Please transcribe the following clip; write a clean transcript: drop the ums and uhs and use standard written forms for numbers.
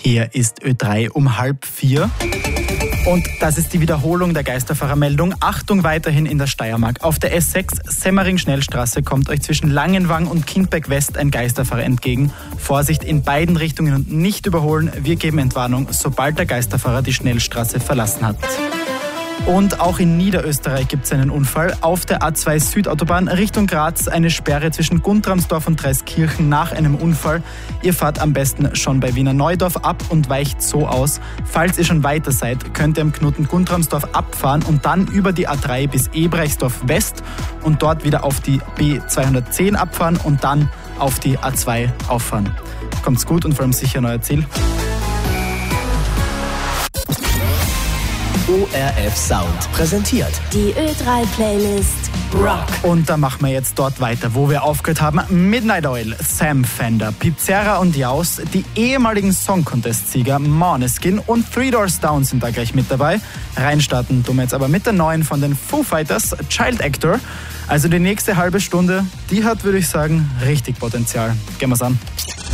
Hier ist Ö3 um 3:30. Und das ist die Wiederholung der Geisterfahrermeldung. Achtung weiterhin in der Steiermark. Auf der S6 Semmering-Schnellstraße kommt euch zwischen Langenwang und Kindberg West ein Geisterfahrer entgegen. Vorsicht in beiden Richtungen und nicht überholen. Wir geben Entwarnung, sobald der Geisterfahrer die Schnellstraße verlassen hat. Und auch in Niederösterreich gibt es einen Unfall. Auf der A2 Südautobahn Richtung Graz eine Sperre zwischen Guntramsdorf und Dreiskirchen nach einem Unfall. Ihr fahrt am besten schon bei Wiener Neudorf ab und weicht so aus. Falls ihr schon weiter seid, könnt ihr am Knoten Guntramsdorf abfahren und dann über die A3 bis Ebrechtsdorf West und dort wieder auf die B210 abfahren und dann auf die A2 auffahren. Kommt's gut und vor allem sicher an euer Ziel. ORF Sound präsentiert die Ö3-Playlist Rock. Und da machen wir jetzt dort weiter, wo wir aufgehört haben. Midnight Oil, Sam Fender, Pizzerra und Jaus, die ehemaligen Song Contest-Sieger Måneskin und Three Doors Down sind da gleich mit dabei. Reinstarten tun wir jetzt aber mit der neuen von den Foo Fighters, Child Actor. Also die nächste halbe Stunde, die hat, würde ich sagen, richtig Potenzial. Gehen wir's an.